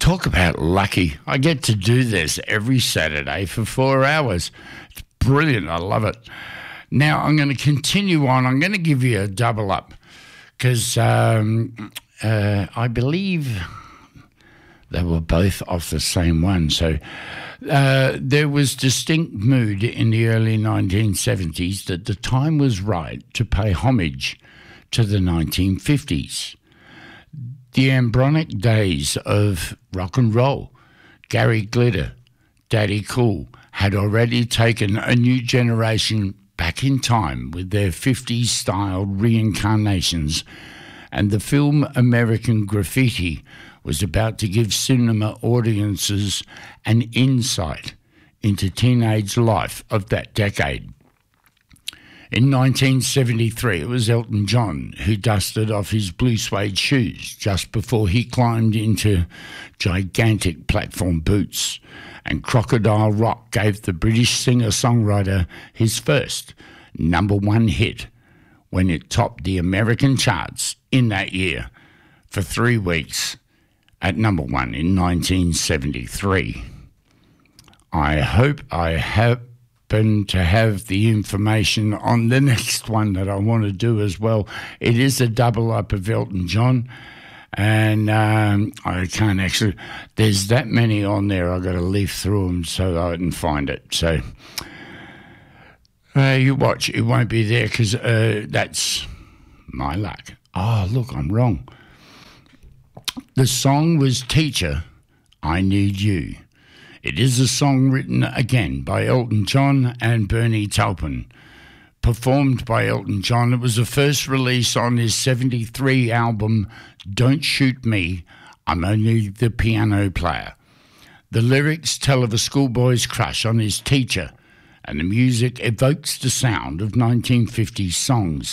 Talk about lucky. I get to do this every Saturday for 4 hours. It's brilliant. I love it. Now, I'm going to continue on. I'm going to give you a double up because I believe they were both off the same one. So there was distinct mood in the early 1970s that the time was right to pay homage to the 1950s. The embryonic days of rock and roll, Gary Glitter, Daddy Cool, had already taken a new generation back in time with their 50s-style reincarnations, and the film American Graffiti was about to give cinema audiences an insight into teenage life of that decade. In 1973, it was Elton John who dusted off his blue suede shoes just before he climbed into gigantic platform boots, and Crocodile Rock gave the British singer-songwriter his first #1 hit when it topped the American charts in that year for 3 weeks at #1 in 1973. I hope I happen to have the information on the next one that I want to do as well. It is a double up of Elton John, and I can't actually, there's that many on there, I've got to leaf through them so that I can find it. So you watch, it won't be there because that's my luck. Oh, look, I'm wrong. The song was Teacher, I Need You. It is a song written again by Elton John and Bernie Taupin. Performed by Elton John, it was the first release on his 73 album, Don't Shoot Me, I'm Only the Piano Player. The lyrics tell of a schoolboy's crush on his teacher, and the music evokes the sound of 1950s songs